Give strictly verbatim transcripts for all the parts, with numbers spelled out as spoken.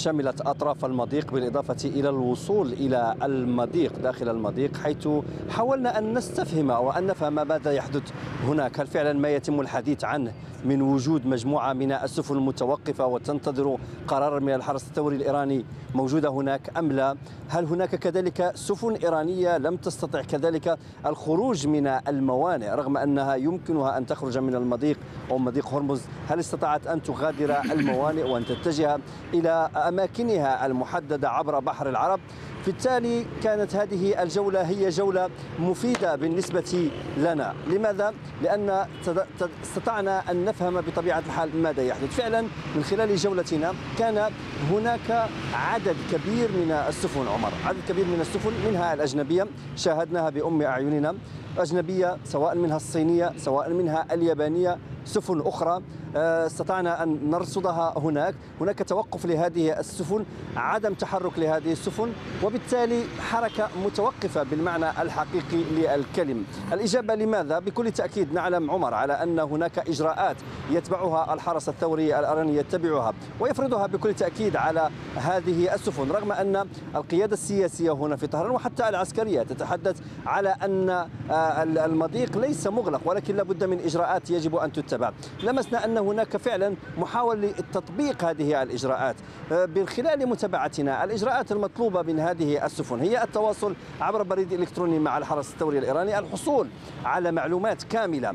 شملت أطراف المضيق بالإضافة إلى الوصول إلى المضيق داخل المضيق، حيث حاولنا أن نستفهم أو أن نفهم ماذا يحدث هناك. هل فعلا ما يتم الحديث عنه من وجود مجموعة من السفن المتوقفة وتنتظر قرارا من الحرس الثوري الإيراني موجودة هناك أم لا؟ هل هناك كذلك سفن إيرانية لم تستطع كذلك الخروج من الموانئ رغم أنها يمكنها أن تخرج من المضيق أو مضيق هرمز؟ هل استطاعت أن تغادر الموانئ وأن تتجه إلى أماكنها المحددة عبر بحر العرب؟ بالتالي كانت هذه الجولة هي جولة مفيدة بالنسبة لنا. لماذا؟ لأن استطعنا أن نفهم بطبيعة الحال ماذا يحدث. فعلا من خلال جولتنا كان هناك عدد كبير من السفن عمر، عدد كبير من السفن منها الأجنبية شاهدناها بأم أعيننا، أجنبية سواء منها الصينية سواء منها اليابانية، سفن أخرى استطعنا أن نرصدها هناك. هناك توقف لهذه السفن، عدم تحرك لهذه السفن، وبالتالي حركة متوقفة بالمعنى الحقيقي للكلمة. الإجابة لماذا؟ بكل تأكيد نعلم عمر على أن هناك إجراءات يتبعها الحرس الثوري الإيراني، يتبعها ويفرضها بكل تأكيد على هذه السفن، رغم أن القيادة السياسية هنا في طهران وحتى العسكرية تتحدث على أن المضيق ليس مغلق ولكن لابد من إجراءات يجب أن تتبع. لمسنا أن هناك فعلا محاولة لتطبيق هذه الإجراءات. من خلال متابعتنا الإجراءات المطلوبة من هذه السفن هي التواصل عبر بريد إلكتروني مع الحرس الثوري الإيراني، الحصول على معلومات كاملة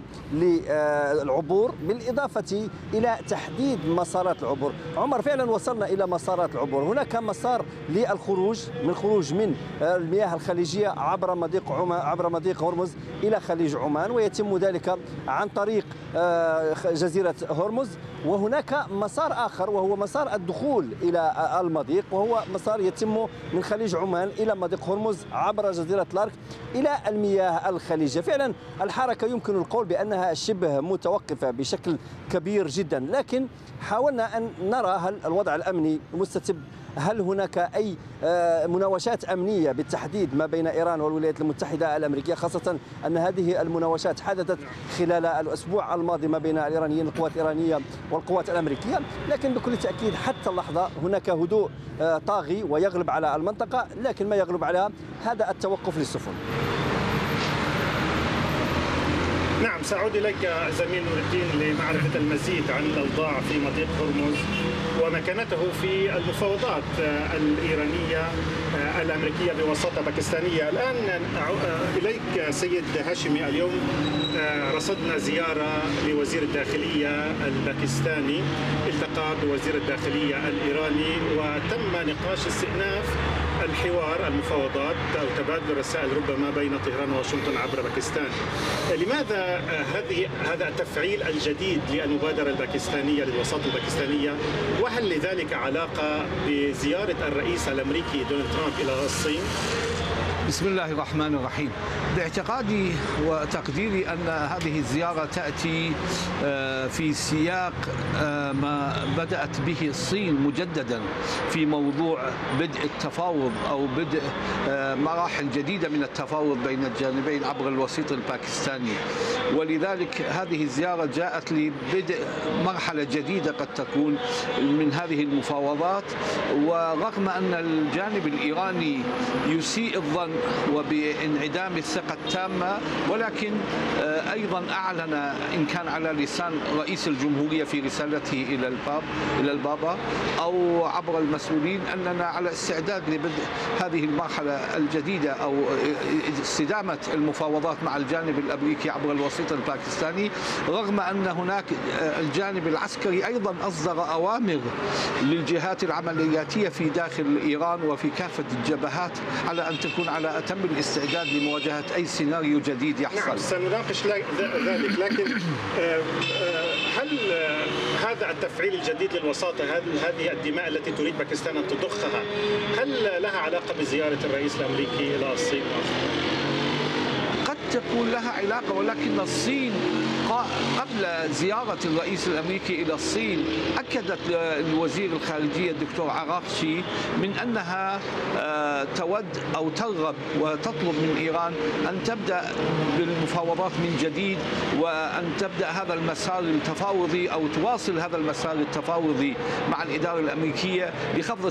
للعبور بالإضافة إلى تحديد مسارات العبور. عمر فعلا وصلنا إلى مسارات العبور. هناك مسار للخروج من خروج من المياه الخليجية عبر مضيق عمان عبر مضيق هرمز إلى خليج عمان، ويتم ذلك عن طريق جزيرة هرمز. وهناك مسار آخر وهو مسار الدخول إلى المضيق، وهو مسار يتم من خليج عمان إلى مضيق هرمز عبر جزيرة لارك إلى المياه الخليجية. فعلا الحركة يمكن القول بأنها شبه متوقفة بشكل كبير جدا، لكن حاولنا أن نرى هل الوضع الأمني مستتب، هل هناك أي مناوشات أمنية بالتحديد ما بين إيران والولايات المتحدة الأمريكية، خاصة أن هذه المناوشات حدثت خلال الأسبوع الماضي ما بين الإيرانيين القوات الإيرانية والقوات الأمريكية. لكن بكل تأكيد حتى اللحظة هناك هدوء طاغي ويغلب على المنطقة، لكن ما يغلب على هذا التوقف للسفن. نعم، سأعود إليك زميل نور الدين لمعرفة المزيد عن الأوضاع في مضيق هرمز ومكانته في المفاوضات الإيرانية الأمريكية بوساطة باكستانية. الآن إليك سيد هاشمي، اليوم رصدنا زيارة لوزير الداخلية الباكستاني، التقى بوزير الداخلية الإيراني وتم نقاش استئناف الحوار المفاوضات أو تبادل الرسائل ربما بين طهران وواشنطن عبر باكستان. لماذا هذه هذا التفعيل الجديد للمبادرة الباكستانية للوساطة الباكستانية، وهل لذلك علاقة بزيارة الرئيس الأمريكي دونالد ترامب إلى الصين؟ بسم الله الرحمن الرحيم. باعتقادي وتقديري أن هذه الزيارة تأتي في سياق ما بدأت به الصين مجددا في موضوع بدء التفاوض أو بدء مراحل جديدة من التفاوض بين الجانبين عبر الوسيط الباكستاني، ولذلك هذه الزيارة جاءت لبدء مرحلة جديدة قد تكون من هذه المفاوضات. ورغم أن الجانب الإيراني يسيء الظن وبانعدام الثقة التامة، ولكن أيضا أعلن إن كان على لسان رئيس الجمهورية في رسالته إلى الباب إلى البابا أو عبر المسؤولين أننا على استعداد لبدء هذه المرحلة الجديدة أو استدامة المفاوضات مع الجانب الأمريكي عبر الوسيط الباكستاني، رغم أن هناك الجانب العسكري أيضا أصدر أوامر للجهات العملياتية في داخل إيران وفي كافة الجبهات على أن تكون على أتم الاستعداد لمواجهة أي سيناريو جديد يحصل. نعم، سنناقش ذلك، لكن هل هذا التفعيل الجديد للوساطة، هذه الدماء التي تريد باكستان أن تضخها، هل لها علاقة بزيارة الرئيس الأمريكي إلى الصين؟ قد تكون لها علاقة، ولكن الصين قبل زيارة الرئيس الأمريكي إلى الصين أكدت الوزير الخارجية الدكتور عراقشي من أنها تود أو ترغب وتطلب من إيران أن تبدأ بالمفاوضات من جديد، وأن تبدأ هذا المسار التفاوضي أو تواصل هذا المسار التفاوضي مع الإدارة الأمريكية لخفض